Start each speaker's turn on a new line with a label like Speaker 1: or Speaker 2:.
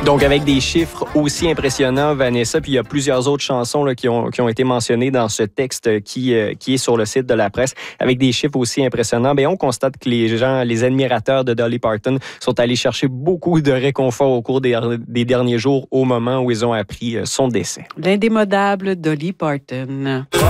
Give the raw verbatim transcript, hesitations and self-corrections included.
Speaker 1: Donc, avec des chiffres aussi impressionnants, Vanessa, puis il y a plusieurs autres chansons là, qui, ont, qui ont été mentionnées dans ce texte qui, euh, qui est sur le site de la presse, avec des chiffres aussi impressionnants, bien, on constate que les gens, les admirateurs de Dolly Parton sont allés chercher beaucoup de réconfort au cours des, des derniers jours au moment où ils ont appris son décès.
Speaker 2: L'indémodable Dolly Parton.